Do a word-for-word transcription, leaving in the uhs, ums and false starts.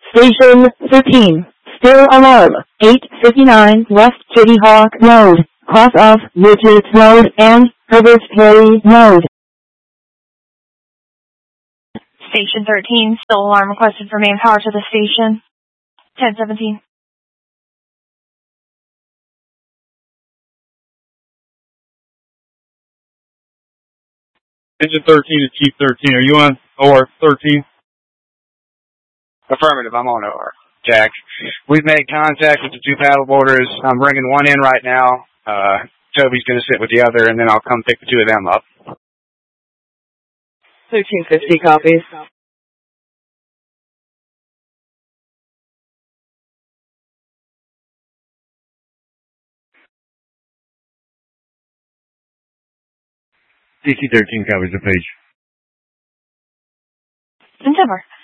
Station thirteen. Still alarm. eight fifty-nine West Kitty Hawk Road, cross off Richards Road and Herbert Perry Road. Station thirteen, still alarm requested for manpower to the station. ten seventeen. Engine thirteen to Chief thirteen. Are you on O R thirteen? Affirmative, I'm on O R. Jack. We've made contact with the two paddle boarders. I'm bringing one in right now. Uh, Toby's going to sit with the other, and then I'll come pick the two of them up. thirteen fifty copies. D C thirteen copies the page. Endeavor.